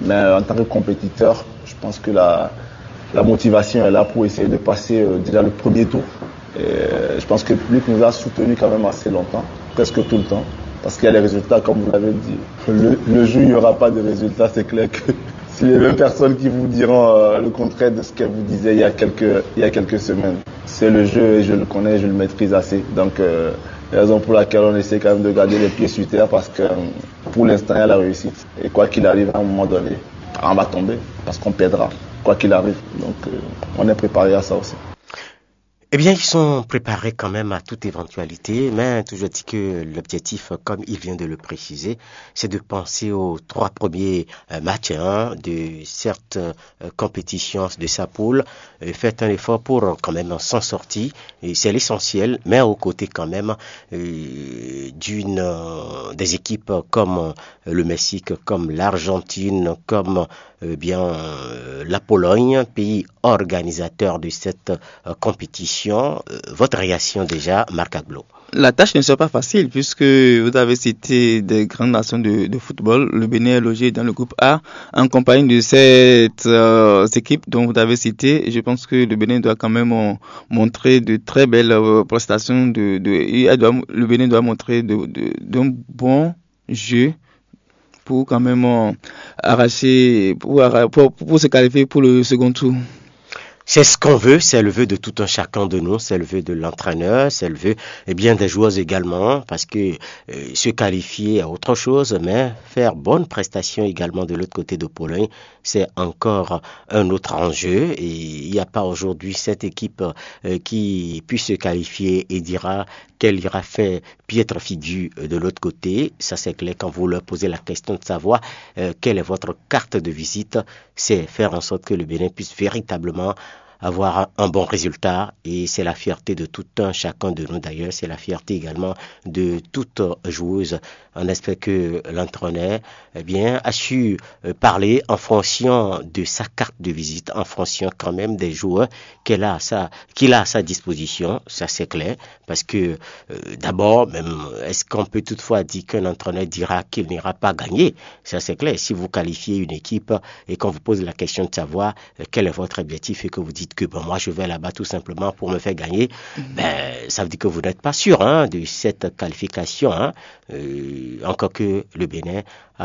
Mais en tant que compétiteur, je pense que la motivation est là pour essayer de passer déjà le premier tour. Et je pense que le public nous a soutenus quand même assez longtemps, presque tout le temps. Parce qu'il y a les résultats, comme vous l'avez dit. Le jour où il n'y aura pas de résultats, c'est clair que c'est les mêmes personnes qui vous diront le contraire de ce qu'elles vous disaient il y a quelques semaines. C'est le jeu et je le connais, je le maîtrise assez. Donc, la raison pour laquelle on essaie quand même de garder les pieds sur terre parce que pour l'instant, il y a la réussite. Et quoi qu'il arrive, à un moment donné, on va tomber parce qu'on perdra, quoi qu'il arrive. Donc, on est préparé à ça aussi. Eh bien, ils sont préparés quand même à toute éventualité, mais toujours dit que l'objectif, comme il vient de le préciser, c'est de penser aux 3 premiers matchs de cette compétition de sa poule. Faites un effort pour quand même s'en sortir, et c'est l'essentiel, mais aux côtés quand même des équipes comme le Mexique, comme l'Argentine, comme la Pologne, pays organisateur de cette compétition. Votre réaction déjà, Marc Aglo? La tâche ne sera pas facile puisque vous avez cité des grandes nations de football. Le Bénin est logé dans le groupe A en compagnie de cette équipe dont vous avez cité. Je pense que le Bénin doit quand même montrer de très belles prestations. Le Bénin doit montrer d'un bon jeu pour quand même arracher, pour se qualifier pour le second tour. C'est ce qu'on veut, c'est le vœu de tout un chacun de nous, c'est le vœu de l'entraîneur, c'est le vœu des joueurs également, parce que se qualifier à autre chose, mais faire bonne prestation également de l'autre côté de Pologne, c'est encore un autre enjeu, et il n'y a pas aujourd'hui cette équipe qui puisse se qualifier et dira qu'elle ira faire piètre figure de l'autre côté. Ça c'est clair, quand vous leur posez la question de savoir quelle est votre carte de visite, c'est faire en sorte que le Bénin puisse véritablement avoir un bon résultat, et c'est la fierté de tout un chacun de nous d'ailleurs, c'est la fierté également de toute joueuse. On espère que l'entraîneur a su parler en fonction de sa carte de visite, en fonction quand même des joueurs qu'il a à sa disposition, ça c'est clair, parce que d'abord, même, est-ce qu'on peut toutefois dire qu'un entraîneur dira qu'il n'ira pas gagner? Ça c'est clair, si vous qualifiez une équipe et qu'on vous pose la question de savoir quel est votre objectif et que vous dites que moi je vais là-bas tout simplement pour me faire gagner, ça veut dire que vous n'êtes pas sûr de cette qualification, encore que le Bénin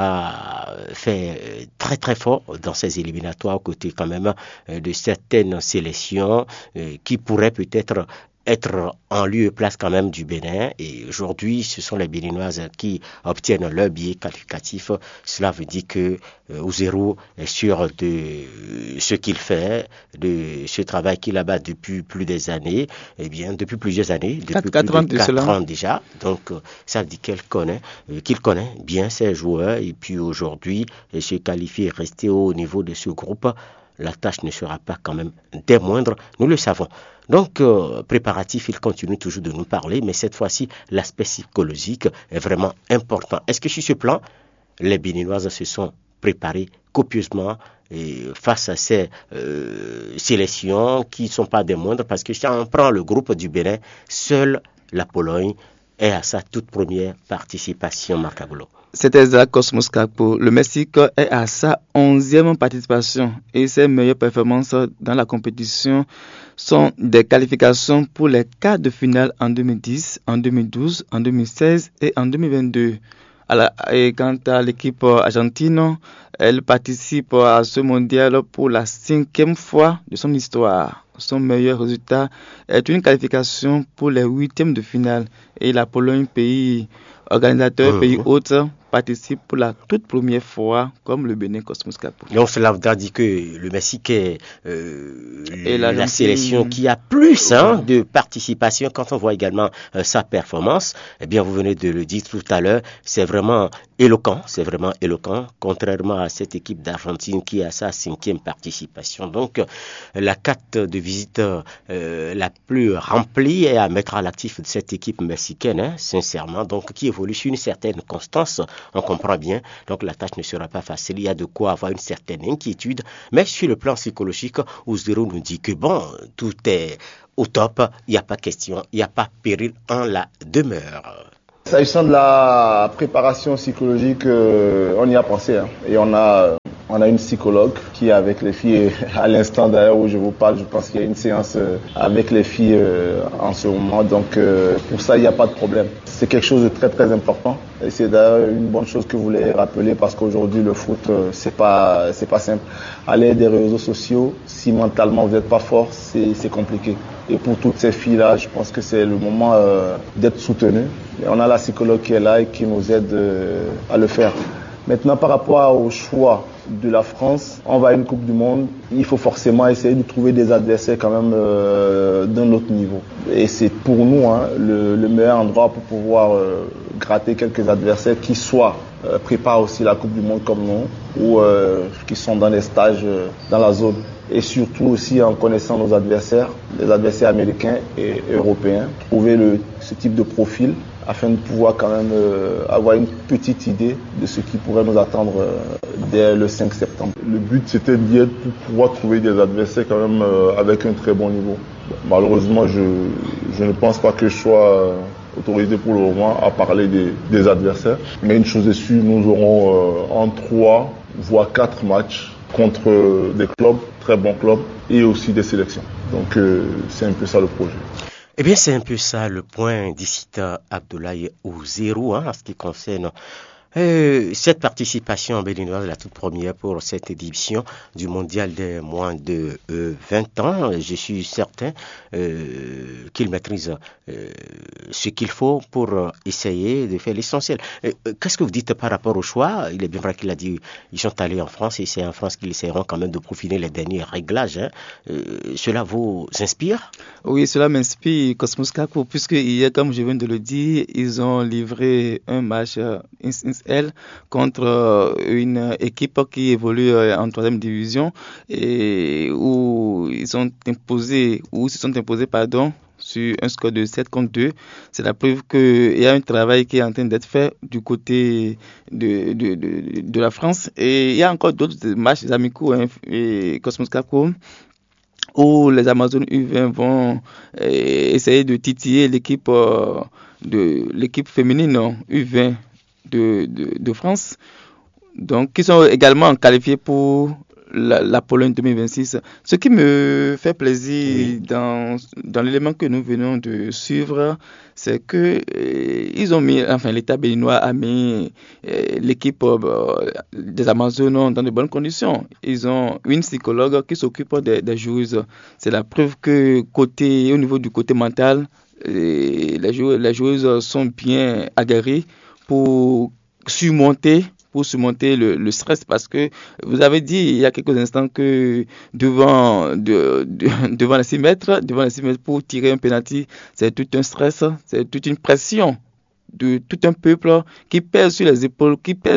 a fait très très fort dans ses éliminatoires aux côtés quand même de certaines sélections qui pourraient peut-être être en lieu et place quand même du Bénin, et aujourd'hui ce sont les Béninoises qui obtiennent leur billet qualificatif. Cela veut dire que Ouzérou est sûr de ce qu'il fait, de ce travail qu'il a depuis plus des années, depuis plusieurs années, depuis 4 ans déjà. Donc ça veut dire qu'il connaît bien ses joueurs, et puis aujourd'hui se qualifier et rester au niveau de ce groupe, la tâche ne sera pas quand même des moindres, nous le savons. Donc, préparatif, il continue toujours de nous parler, mais cette fois-ci, l'aspect psychologique est vraiment important. Est-ce que sur ce plan, les Béninoises se sont préparées copieusement face à ces sélections qui ne sont pas des moindres? Parce que si on prend le groupe du Bénin, seule la Pologne est à sa toute première participation, Marc Aglo. C'est exact, Cosmos Capo. Le Mexique est à sa 11e participation et ses meilleures performances dans la compétition sont des qualifications pour les quarts de finale en 2010, en 2012, en 2016 et en 2022. Et quant à l'équipe argentine, elle participe à ce mondial pour la 5e fois de son histoire. Son meilleur résultat est une qualification pour les 8e de finale, et la Pologne, pays organisateur, pays hôte, participe pour la toute première fois comme le Bénin Cosmos Capo. Donc cela veut dire que le Mexique est la sélection qui a plus de participation. Quand on voit également sa performance, vous venez de le dire tout à l'heure, c'est vraiment éloquent, contrairement à cette équipe d'Argentine qui a sa 5e participation. Donc la carte de visite la plus remplie est à mettre à l'actif de cette équipe mexicaine, sincèrement, donc qui évolue sur une certaine constance. On comprend bien, donc la tâche ne sera pas facile, il y a de quoi avoir une certaine inquiétude, mais sur le plan psychologique, Ouzérou nous dit que tout est au top, il n'y a pas question, il n'y a pas péril en la demeure. S'agissant de la préparation psychologique, on y a pensé, et on a On a une psychologue qui est avec les filles à l'instant d'ailleurs où je vous parle. Je pense qu'il y a une séance avec les filles en ce moment. Donc pour ça, il n'y a pas de problème. C'est quelque chose de très très important. Et c'est d'ailleurs une bonne chose que vous voulez rappeler parce qu'aujourd'hui le foot, c'est pas simple. À l'aide des réseaux sociaux, si mentalement vous n'êtes pas fort, c'est compliqué. Et pour toutes ces filles-là, je pense que c'est le moment d'être soutenues. Et on a la psychologue qui est là et qui nous aide à le faire. Maintenant, par rapport au choix de la France, on va à une Coupe du Monde, il faut forcément essayer de trouver des adversaires quand même d'un autre niveau. Et c'est pour nous le meilleur endroit pour pouvoir gratter quelques adversaires qui soit préparent aussi la Coupe du Monde comme nous ou qui sont dans des stages dans la zone. Et surtout aussi en connaissant nos adversaires, les adversaires américains et européens, trouver ce type de profil afin de pouvoir quand même avoir une petite idée de ce qui pourrait nous attendre dès le 5 septembre. Le but, c'était d'y être pour pouvoir trouver des adversaires quand même avec un très bon niveau. Malheureusement, je ne pense pas que je sois autorisé pour le moment à parler des adversaires. Mais une chose est sûre, nous aurons en 3 voire 4 matchs contre des clubs, très bons clubs, et aussi des sélections. Donc c'est un peu ça le projet. Eh bien, c'est un peu ça le point d'Issita Abdoulaye Ouzérou en ce qui concerne cette participation béninoise, la toute première pour cette édition du mondial des moins de 20 ans. Je suis certain qu'il maîtrise ce qu'il faut pour essayer de faire l'essentiel. Qu'est-ce que vous dites par rapport au choix? Il est bien vrai qu'il a dit ils sont allés en France et c'est en France qu'ils essaieront quand même de peaufiner les derniers réglages. Cela vous inspire? Oui, cela m'inspire, Cosmos Capo, puisque hier, comme je viens de le dire, ils ont livré un match contre une équipe qui évolue en 3e division et où ils se sont imposés sur un score de 7-2. C'est la preuve qu'il y a un travail qui est en train d'être fait du côté de la France. Et il y a encore d'autres matchs amicaux, et Cosmos Capo, où les Amazones U20 vont essayer de titiller l'équipe féminine U20 de France, donc qui sont également qualifiés pour la Pologne 2026. Ce qui me fait plaisir dans l'élément que nous venons de suivre, c'est que l'État béninois a mis l'équipe des Amazones dans de bonnes conditions. Ils ont une psychologue qui s'occupe des joueuses. C'est la preuve que au niveau du côté mental, les joueuses sont bien aguerries pour surmonter le stress, parce que vous avez dit il y a quelques instants que devant les 6 mètres pour tirer un penalty, c'est tout un stress, c'est toute une pression de tout un peuple qui pèse sur les épaules,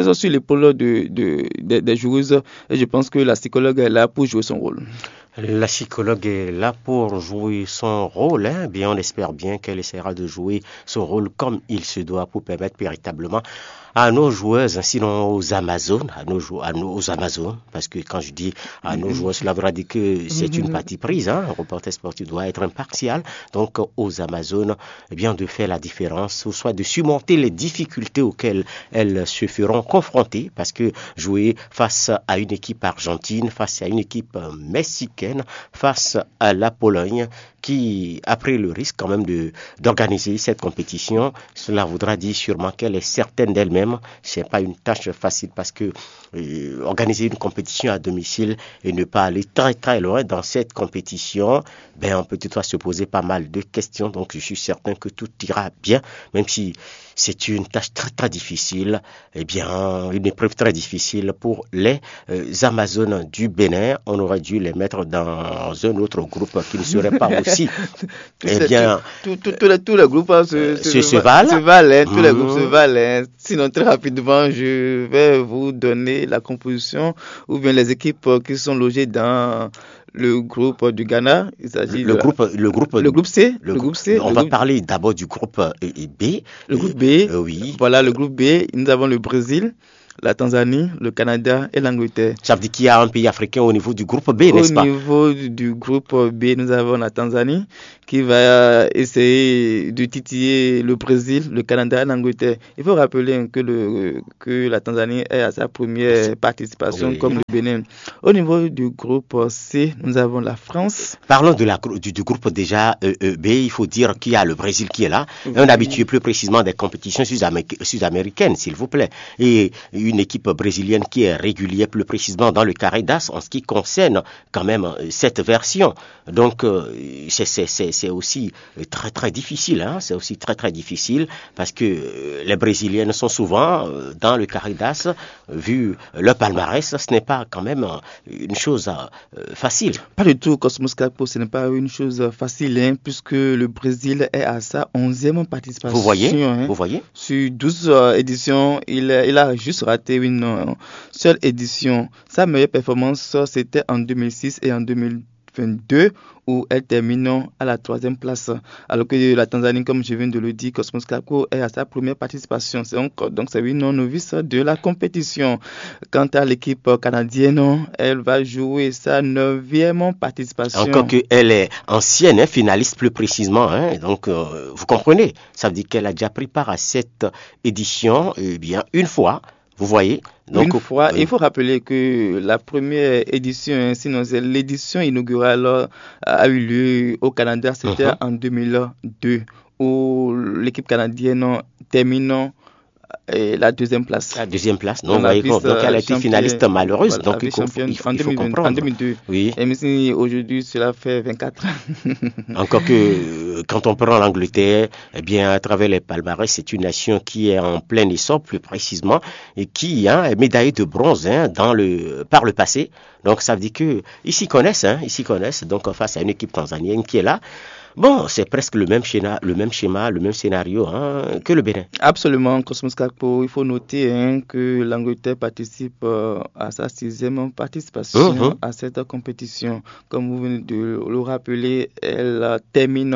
des joueuses, et je pense que la psychologue est là pour jouer son rôle. La psychologue est là pour jouer son rôle. Bien, on espère bien qu'elle essaiera de jouer son rôle comme il se doit pour permettre véritablement à nos joueuses, sinon aux Amazones, aux Amazones, parce que quand je dis à nos joueuses, cela voudra dire que c'est une partie prise. Un reporter sportif doit être impartial. Donc, aux Amazones, bien, de faire la différence, ou soit de surmonter les difficultés auxquelles elles se feront confronter, parce que jouer face à une équipe argentine, face à une équipe mexicaine, face à la Pologne, qui a pris le risque quand même d'organiser cette compétition, cela voudra dire sûrement qu'elle est certaine d'elle-même. C'est pas une tâche facile, parce que organiser une compétition à domicile et ne pas aller très très loin dans cette compétition, on peut toutefois se poser pas mal de questions. Donc je suis certain que tout ira bien, même si c'est une tâche très très difficile, une épreuve très difficile pour les Amazones du Bénin. On aurait dû les mettre dans un autre groupe qui ne serait pas aussi. Tous les groupes se valent. Tous les groupes se valent. Sinon, très rapidement, je vais vous donner la composition ou bien les équipes qui sont logées dans le groupe du Ghana. Il s'agit le groupe C. On va parler d'abord du groupe B. Le groupe B. Oui. Voilà le groupe B. Nous avons le Brésil, la Tanzanie, le Canada et l'Angleterre. Ça veut dire qu'il y a un pays africain au niveau du groupe B, n'est-ce pas? Au niveau du groupe B, nous avons la Tanzanie qui va essayer de titiller le Brésil, le Canada et l'Angleterre. Il faut rappeler que la Tanzanie est à sa première participation comme le Bénin. Au niveau du groupe C, nous avons la France. Parlons du groupe déjà B, il faut dire qu'il y a le Brésil qui est là, un habitué plus précisément des compétitions sud-américaines, s'il vous plaît, et une équipe brésilienne qui est régulière plus précisément dans le carré d'as en ce qui concerne quand même cette version. Donc c'est aussi très très difficile, hein, c'est aussi très très difficile parce que les Brésiliennes sont souvent dans le carré d'as, vu leur palmarès, ce n'est pas quand même une chose facile. Pas du tout, Cosmos Capo, ce n'est pas une chose facile, hein, puisque le Brésil est à sa 11e participation. Vous voyez, hein. Vous voyez. Sur 12 éditions, il a juste raté une seule édition. Sa meilleure performance, c'était en 2006 et en 2022, où elle termine à la 3e place. Alors que la Tanzanie, comme je viens de le dire, Cosmos Capo est à sa première participation. Donc c'est une novice de la compétition. Quant à l'équipe canadienne, elle va jouer sa 9e participation. Encore qu'elle est ancienne, hein, finaliste plus précisément. Hein, donc vous comprenez, ça veut dire qu'elle a déjà pris part à cette édition bien une fois. Vous voyez. Donc, une fois, il faut rappeler que la première édition, sinon c'est l'édition inaugurale, a eu lieu au Canada, c'était en 2002, où l'équipe canadienne termine la 2e place. La 2e place, non, donc elle a été finaliste malheureuse, voilà, donc il faut comprendre. En 2002. Oui. Et mais aujourd'hui, cela fait 24 ans. Encore que quand on prend l'Angleterre, eh bien, à travers les palmarès, c'est une nation qui est en plein essor, plus précisément, et qui est médaillée de bronze par le passé. Donc ça veut dire que ils s'y connaissent, donc face à une équipe tanzanienne qui est là. Bon, c'est presque le même schéma, le même scénario que le Bénin. Absolument, Cosmos Capo. Il faut noter que l'Angleterre participe à sa 6e participation à cette compétition. Comme vous venez de le rappeler, elle a terminé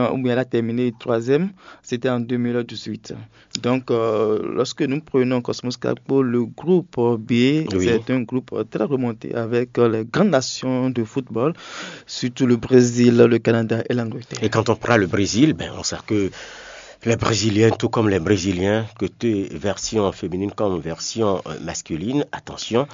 3e. C'était en 2018. Donc, lorsque nous prenons Cosmos Capo, le groupe B, c'est un groupe très remonté avec les grandes nations de football, surtout le Brésil, le Canada et l'Angleterre. Et quand on prend le Brésil, on sait que les Brésiliens, tout comme les Brésiliens, côté version féminine comme version masculine, attention,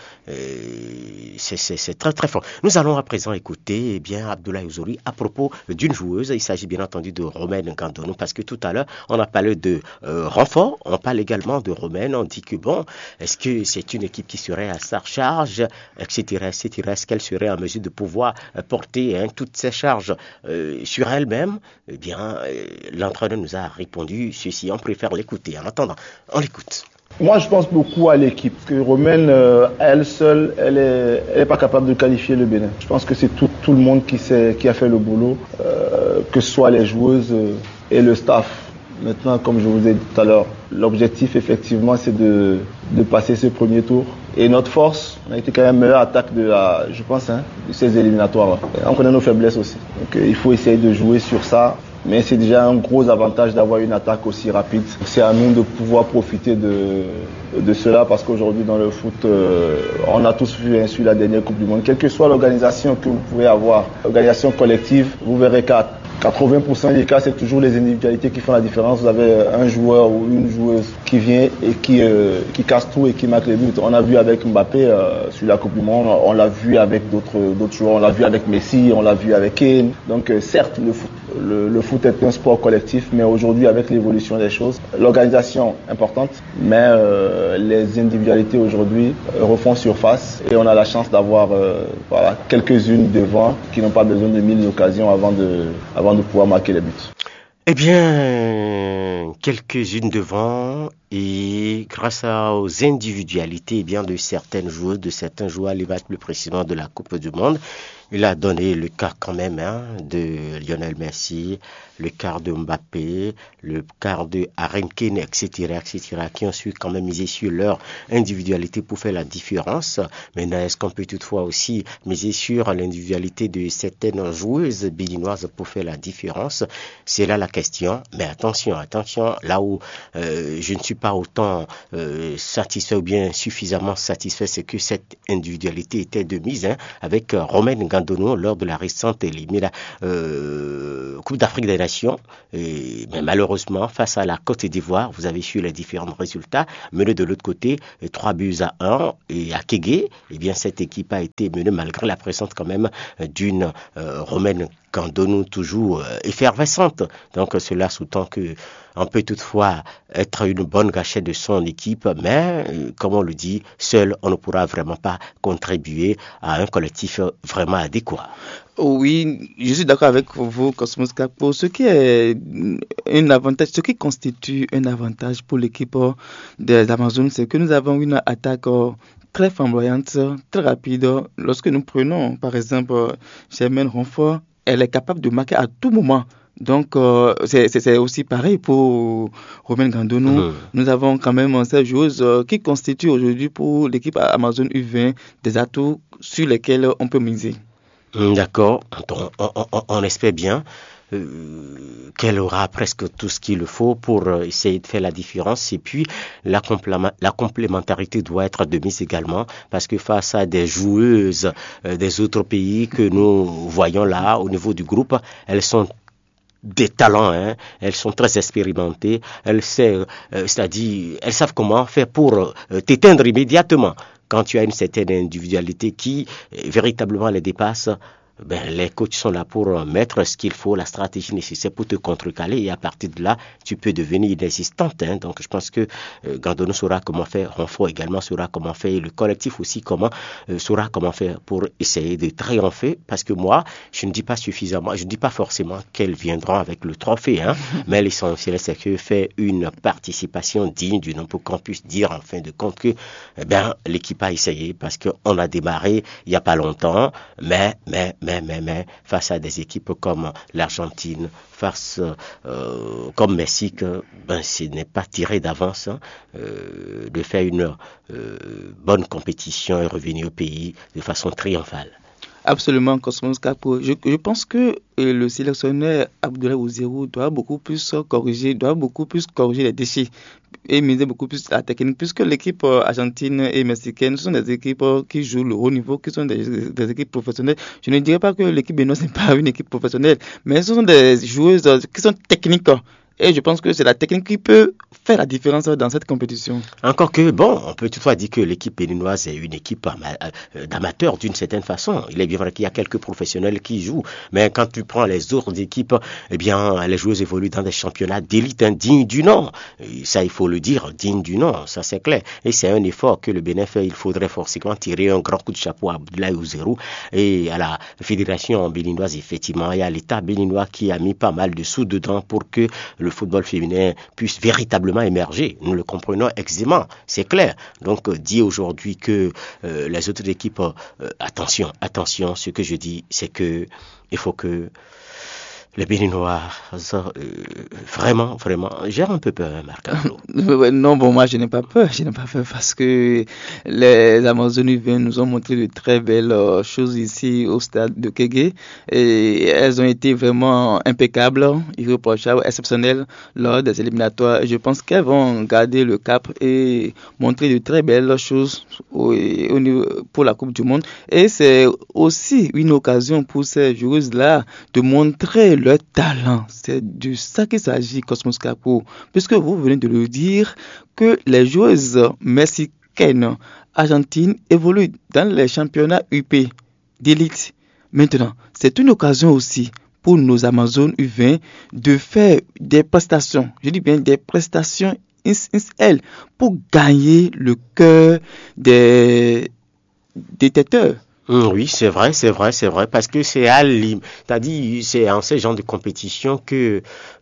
c'est très très fort. Nous allons à présent écouter Abdoulaye Ouzouri à propos d'une joueuse. Il s'agit bien entendu de Romaine Gandonou, parce que tout à l'heure, on a parlé de renfort, on parle également de Romaine, on dit que est-ce que c'est une équipe qui serait à sa charge, etc. Est-ce qu'elle serait en mesure de pouvoir porter toutes ces charges sur elle-même? Eh bien, l'entraîneur nous a répondu ceci, on préfère l'écouter. En attendant, on l'écoute. Moi, je pense beaucoup à l'équipe. Que Romaine, elle seule, elle est pas capable de qualifier le Bénin. Je pense que c'est tout le monde qui a fait le boulot, que ce soit les joueuses et le staff. Maintenant, comme je vous ai dit tout à l'heure, l'objectif, effectivement, c'est de passer ce premier tour. Et notre force, on a été quand même meilleure attaque de ces éliminatoires-là. On connaît nos faiblesses aussi. Donc, il faut essayer de jouer sur ça. Mais c'est déjà un gros avantage d'avoir une attaque aussi rapide. C'est à nous de pouvoir profiter de cela, parce qu'aujourd'hui dans le foot, on a tous vu sur la dernière Coupe du Monde, quelle que soit l'organisation que vous pouvez avoir, l'organisation collective, vous verrez qu'à 80% des cas, c'est toujours les individualités qui font la différence. Vous avez un joueur ou une joueuse qui vient et qui casse tout et qui marque les buts. On a vu avec Mbappé sur la Coupe du Monde, on l'a vu avec d'autres joueurs, on l'a vu avec Messi, on l'a vu avec Kane. Donc certes, le foot est un sport collectif, mais aujourd'hui, avec l'évolution des choses, l'organisation est importante, mais les individualités aujourd'hui refont surface, et on a la chance d'avoir quelques-unes devant qui n'ont pas besoin de 1000 occasions avant de pouvoir marquer les buts. Eh bien, quelques-unes devant, et grâce aux individualités de certaines joueuses, de certains joueurs, à l'image plus précisément de la Coupe du Monde, il a donné le cas quand même de Lionel Messi, le cas de Mbappé, le cas de Harry Kane, etc., qui ont su quand même miser sur leur individualité pour faire la différence. Maintenant, est-ce qu'on peut toutefois aussi miser sur l'individualité de certaines joueuses béninoises pour faire la différence? C'est là la question. Mais attention, là où je ne suis pas autant satisfait ou bien suffisamment satisfait, c'est que cette individualité était de mise avec Romain Gandonou lors de la récente Coupe d'Afrique des Nations. Mais malheureusement, face à la Côte d'Ivoire, vous avez su les différents résultats. Mené de l'autre côté, 3-1 et à Kégué, eh bien cette équipe a été menée malgré la présence quand même d'une Romain Gandonou toujours effervescente. Donc cela sous-tend que on peut toutefois être une bonne gâchette de son équipe, mais comme on le dit, seul on ne pourra vraiment pas contribuer à un collectif vraiment adéquat. Oui, je suis d'accord avec vous, Cosmos Capo. Ce qui est un avantage, ce qui constitue un avantage pour l'équipe des Amazones, c'est que nous avons une attaque très flamboyante, très rapide. Lorsque nous prenons, par exemple, Germaine Renfort, elle est capable de marquer à tout moment. Donc, c'est aussi pareil pour Romain Gandonou. Nous avons quand même cette joueuse qui constitue aujourd'hui pour l'équipe Amazon U20 des atouts sur lesquels on peut miser. D'accord, on espère bien qu'elle aura presque tout ce qu'il faut pour essayer de faire la différence. Et puis, la complémentarité doit être de mise également, parce que face à des joueuses des autres pays que nous voyons là, au niveau du groupe, elles sont des talents, elles sont très expérimentées, elles savent comment faire pour t'éteindre immédiatement. Quand tu as une certaine individualité qui véritablement les dépasse, les coachs sont là pour mettre ce qu'il faut, la stratégie nécessaire pour te contrecaler, et à partir de là, tu peux devenir inexistante. Donc, je pense que Gandonou saura comment faire, Renfort également saura comment faire, et le collectif aussi saura comment faire pour essayer de triompher. Parce que moi, je ne dis pas suffisamment, je ne dis pas forcément qu'elles viendront avec le trophée, mais l'essentiel, c'est que faire une participation digne du nom pour qu'on puisse dire en fin de compte que l'équipe a essayé, parce qu'on a démarré il n'y a pas longtemps, mais face à des équipes comme l'Argentine, comme Mexique, ce n'est pas tiré d'avance de faire une bonne compétition et revenir au pays de façon triomphale. Absolument, Cosmos Capo. Je pense que le sélectionneur Abdoulaye Ouzérou doit beaucoup plus corriger les déchets et miser beaucoup plus la technique, puisque l'équipe argentine et mexicaine sont des équipes qui jouent le haut niveau, qui sont des équipes professionnelles. Je ne dirais pas que l'équipe béninoise n'est pas une équipe professionnelle, mais ce sont des joueuses qui sont techniques. Et je pense que c'est la technique qui peut faire la différence dans cette compétition. Encore que, on peut toutefois dire que l'équipe béninoise est une équipe d'amateurs d'une certaine façon. Il est bien vrai qu'il y a quelques professionnels qui jouent, mais quand tu prends les autres équipes, les joueuses évoluent dans des championnats d'élite dignes du nom. Et ça, il faut le dire, digne du nom, ça c'est clair. Et c'est un effort que le Bénin fait. Il faudrait forcément tirer un grand coup de chapeau à Abdoulaye Ouzérou et à la fédération béninoise, effectivement, et à l'État béninois qui a mis pas mal de sous dedans pour que le football féminin puisse véritablement émerger. Nous le comprenons aisément, c'est clair. Donc, dit aujourd'hui que les autres équipes, attention, ce que je dis, c'est que il faut que les Béninois, vraiment, j'ai un peu peur, Marc-André. Non, moi, je n'ai pas peur parce que les Amazoniens nous ont montré de très belles choses ici au stade de Kégué, et elles ont été vraiment impeccables, irréprochables, exceptionnelles lors des éliminatoires. Je pense qu'elles vont garder le cap et montrer de très belles choses pour la Coupe du Monde. Et c'est aussi une occasion pour ces joueuses-là de montrer leur talent. C'est de ça qu'il s'agit, Cosmos Capo, puisque vous venez de le dire que les joueuses mexicaines, argentines évoluent dans les championnats UP d'élite. Maintenant, c'est une occasion aussi pour nos Amazones U20 de faire des prestations, je dis bien des prestations pour gagner le cœur des détecteurs. Oui, c'est vrai, parce que c'est dans ces genres de compétition que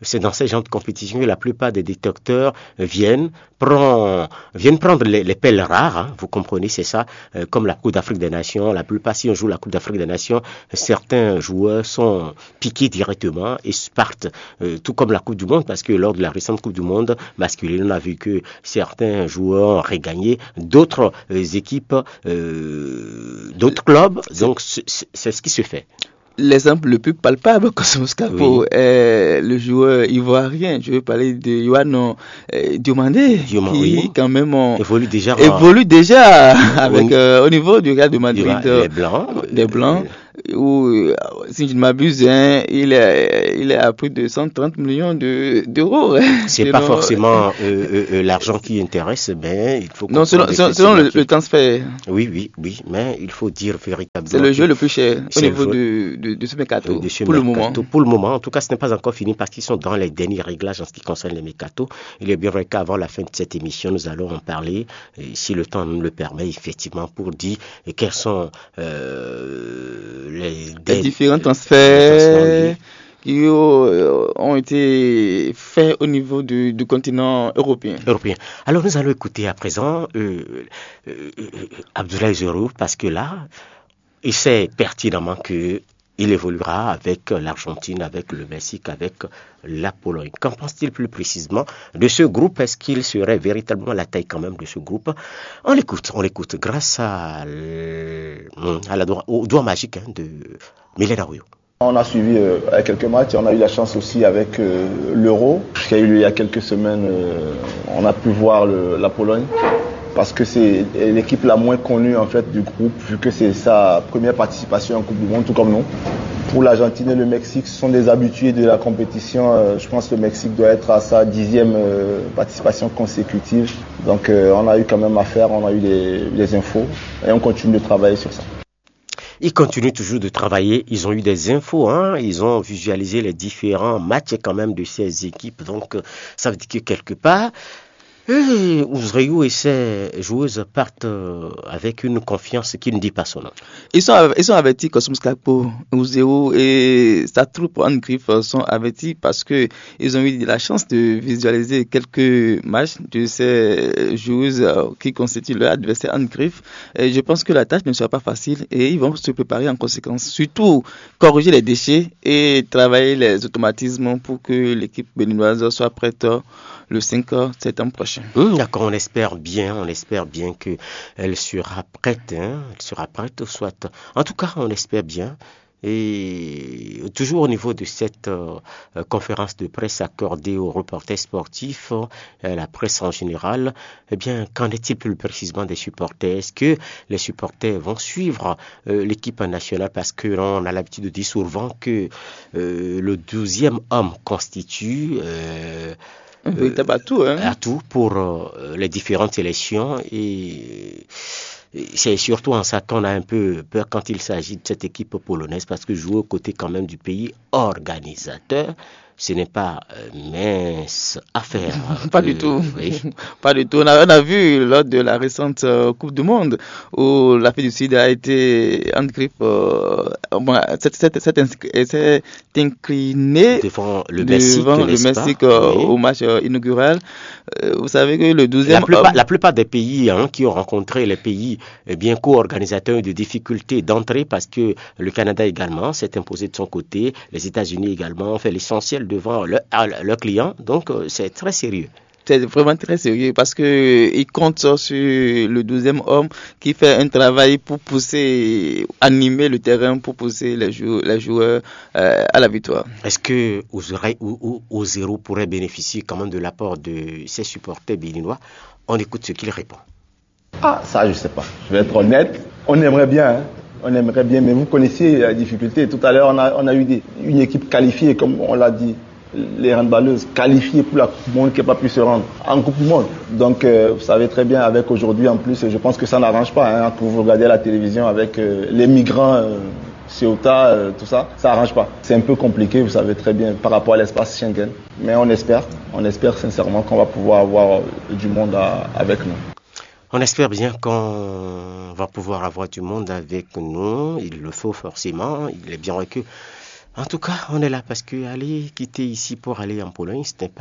la plupart des détecteurs viennent prendre les pelles rares, vous comprenez, c'est ça, comme la Coupe d'Afrique des Nations. La plupart, si on joue la Coupe d'Afrique des Nations, certains joueurs sont piqués directement et partent, tout comme la Coupe du Monde, parce que lors de la récente Coupe du Monde masculine, on a vu que certains joueurs ont regagné d'autres équipes, d'autres clubs, donc c'est ce qui se fait. l'exemple le plus palpable, Cosmos Capo, est le joueur ivoirien. Je veux parler de Yohan Diomandé, qui quand même évolue déjà avec au niveau du Real de Madrid, des Blancs. Où, si je ne m'abuse, il est à plus de 130 millions d'euros. C'est pas forcément l'argent qui intéresse, mais il faut... Non, selon le transfert. Oui, mais il faut dire véritablement... C'est le jeu le plus cher au niveau de ce mercato, pour le moment. Pour le moment, en tout cas, ce n'est pas encore fini parce qu'ils sont dans les derniers réglages en ce qui concerne les mercatos. Il est bien vrai qu'avant la fin de cette émission, nous allons en parler, si le temps nous le permet, effectivement, pour dire quels sont... les différents transferts qui ont été faits au niveau du continent européen. Alors nous allons écouter à présent Abdoulaye Zerou, parce que là, il sait pertinemment qu'il évoluera avec l'Argentine, avec le Mexique, avec la Pologne. Qu'en pense-t-il plus précisément de ce groupe? Est-ce qu'il serait véritablement la taille quand même de ce groupe? On l'écoute grâce au doigt magique de Mylène Arouyo. On a suivi quelques matchs, on a eu la chance aussi avec l'Euro qui a eu lieu il y a quelques semaines. On a pu voir la Pologne parce que c'est l'équipe la moins connue en fait du groupe, vu que c'est sa première participation en Coupe du Monde, tout comme nous. Pour l'Argentine et le Mexique, ce sont des habitués de la compétition. Je pense que le Mexique doit être à sa 10e participation consécutive. Donc on a eu quand même affaire, on a eu des infos et on continue de travailler sur ça. Ils continuent toujours de travailler, ils ont eu des infos, ils ont visualisé les différents matchs quand même de ces équipes. Donc ça veut dire que quelque part, Ouzrayou et ses joueuses partent avec une confiance qui ne dit pas son nom. Ils sont avertis, Cosmos Capo, Ouzrayou et sa troupe en griffe sont avertis parce que ils ont eu la chance de visualiser quelques matchs de ces joueuses qui constituent leur adversaire en griffe. Et je pense que la tâche ne sera pas facile et ils vont se préparer en conséquence. Surtout corriger les déchets et travailler les automatismes pour que l'équipe béninoise soit prête le 5 septembre prochain. D'accord, on espère bien qu'elle sera prête, soit. En tout cas, on espère bien. Et toujours au niveau de cette conférence de presse accordée aux reporters sportifs, la presse en général, qu'en est-il plus précisément des supporters? Est-ce que les supporters vont suivre l'équipe nationale? Parce que on a l'habitude de dire souvent que le 12e homme constitue... un véritable atout, atout pour les différentes sélections et c'est surtout en ça qu'on a un peu peur quand il s'agit de cette équipe polonaise parce que jouer aux côtés quand même du pays organisateur, ce n'est pas mince affaire. Pas du tout. Oui. Pas du tout. On a vu lors de la récente Coupe du Monde où l'Afrique du Sud a été en grippe, s'est incliné devant le Mexique au match inaugural. Vous savez que le 12e... La plupart des pays qui ont rencontré les pays bien co-organisateurs de difficultés d'entrée parce que le Canada également s'est imposé de son côté, les États-Unis également ont fait l'essentiel devant leurs clients, donc c'est très sérieux. C'est vraiment très sérieux parce qu'ils comptent sur le 12e homme qui fait un travail pour pousser, animer le terrain, pour pousser les joueurs à la victoire. Est-ce que Ouzrayou pourrait bénéficier quand même de l'apport de ses supporters béninois? On écoute ce qu'il répond. Ça je sais pas. Je vais être honnête. On aimerait bien, mais vous connaissez la difficulté. Tout à l'heure, on a eu une équipe qualifiée, comme on l'a dit. Les handballeuses qualifiées pour la Coupe du Monde qui n'a pas pu se rendre en Coupe du Monde. Donc, vous savez très bien, avec aujourd'hui en plus, je pense que ça n'arrange pas. Quand vous regardez à la télévision avec les migrants, Ceuta, tout ça, ça n'arrange pas. C'est un peu compliqué, vous savez très bien, par rapport à l'espace Schengen. Mais on espère sincèrement qu'on va pouvoir avoir du monde avec nous. On espère bien qu'on va pouvoir avoir du monde avec nous. Il le faut forcément. Il est bien vrai que... En tout cas, on est là parce que aller quitter ici pour aller en Pologne, ce n'est pas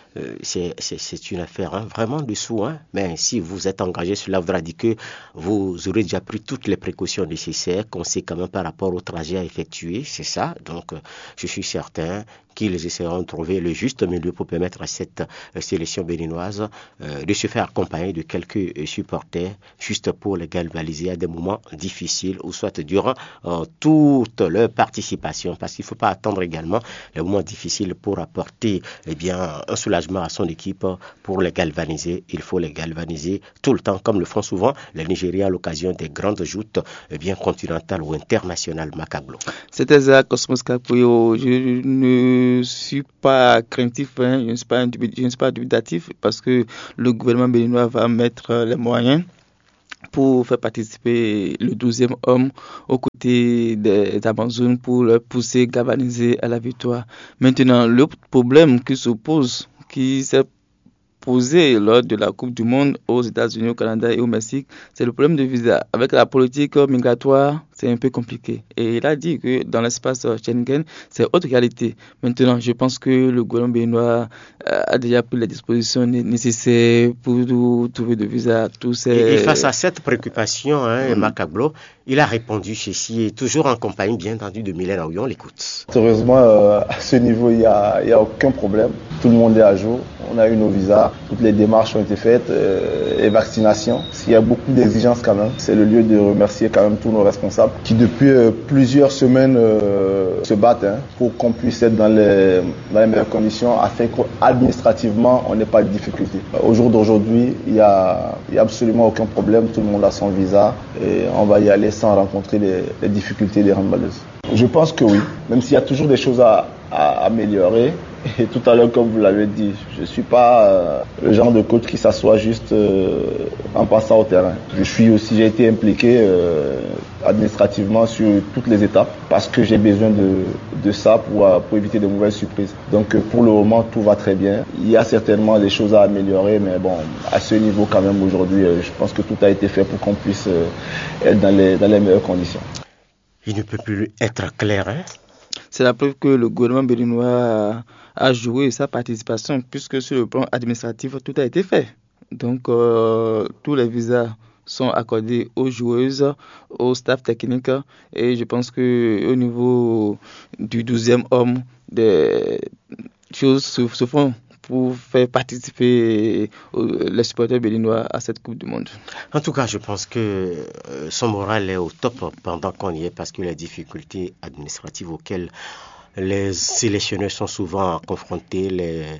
c'est une affaire vraiment de sous. Mais si vous êtes engagé, cela voudra dire que vous aurez déjà pris toutes les précautions nécessaires, conséquemment par rapport au trajet à effectuer, c'est ça. Donc, je suis certain qu'ils essaieront de trouver le juste milieu pour permettre à cette sélection béninoise de se faire accompagner de quelques supporters, juste pour les galvaniser à des moments difficiles, ou soit durant toute leur participation, parce qu'il ne faut pas attendre également les moments difficiles pour apporter un soulagement à son équipe. Pour les galvaniser, il faut les galvaniser tout le temps, comme le font souvent les Nigériens à l'occasion des grandes joutes continentales ou internationales. Macablo. C'était Zach Cosmos Capuyo. Je ne suis pas craintif, je ne suis pas dubitatif, parce que le gouvernement béninois va mettre les moyens pour faire participer le 12e homme aux côtés des Amazones pour leur pousser, galvaniser à la victoire. Maintenant, le problème qui s'est posé lors de la Coupe du Monde aux États-Unis, au Canada et au Mexique, c'est le problème de visa. Avec la politique migratoire, c'est un peu compliqué. Et il a dit que dans l'espace Schengen, c'est autre réalité. Maintenant, je pense que le gouvernement béninois a déjà pris les dispositions nécessaires pour trouver de visa. Et face à cette préoccupation, Macablo, il a répondu ceci, toujours en compagnie, bien entendu, de Mylène Aouyé. On l'écoute. Heureusement, à ce niveau, il n'y a aucun problème. Tout le monde est à jour. On a eu nos visas. Toutes les démarches ont été faites. Les vaccinations. Il y a beaucoup d'exigences quand même. C'est le lieu de remercier quand même tous nos responsables qui depuis plusieurs semaines se battent pour qu'on puisse être dans les meilleures conditions afin qu'administrativement on n'ait pas de difficultés. Au jour d'aujourd'hui, il y a absolument aucun problème. Tout le monde a son visa et on va y aller sans rencontrer les difficultés des handballeuses. Je pense que oui, même s'il y a toujours des choses à améliorer. Et tout à l'heure, comme vous l'avez dit, je ne suis pas le genre de coach qui s'assoit juste en passant au terrain. J'ai été impliqué administrativement sur toutes les étapes parce que j'ai besoin de ça pour éviter de mauvaises surprises. Donc pour le moment, tout va très bien. Il y a certainement des choses à améliorer, mais bon, à ce niveau quand même aujourd'hui, je pense que tout a été fait pour qu'on puisse être dans les meilleures conditions. Il ne peut plus être clair, C'est la preuve que le gouvernement béninois a joué sa participation, puisque sur le plan administratif, tout a été fait. Donc, tous les visas sont accordés aux joueuses, au staff technique, et je pense qu'au niveau du 12e homme, des choses se font pour faire participer les supporters béninois à cette Coupe du Monde. En tout cas, je pense que son moral est au top pendant qu'on y est, parce que les difficultés administratives auxquelles les sélectionneurs sont souvent confrontés,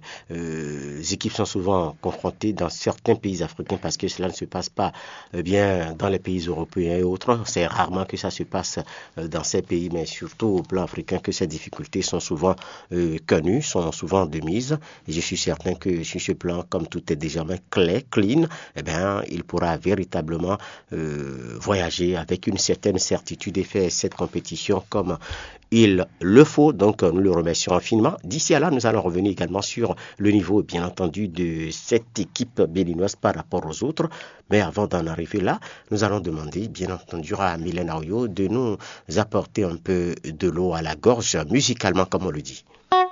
les équipes sont souvent confrontées dans certains pays africains, parce que cela ne se passe pas bien dans les pays européens et autres. C'est rarement que ça se passe dans ces pays, mais surtout au plan africain que ces difficultés sont souvent connues, sont souvent de mise. Et je suis certain que sur ce plan, comme tout est déjà clean, il pourra véritablement voyager avec une certaine certitude et faire cette compétition comme il le faut. Donc nous le remercions infiniment. D'ici à là, nous allons revenir également sur le niveau, bien entendu, de cette équipe béninoise par rapport aux autres. Mais avant d'en arriver là, nous allons demander, bien entendu, à Mylène Aouyé de nous apporter un peu de l'eau à la gorge, musicalement, comme on le dit.